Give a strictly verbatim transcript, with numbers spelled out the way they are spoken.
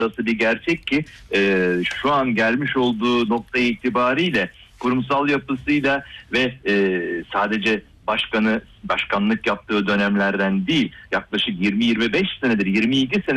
Burası bir gerçek ki e, şu an gelmiş olduğu nokta itibariyle kurumsal yapısıyla ve e, sadece başkanı başkanlık yaptığı dönemlerden değil, yaklaşık yirmi yirmi beş senedir, yirmi iki senedir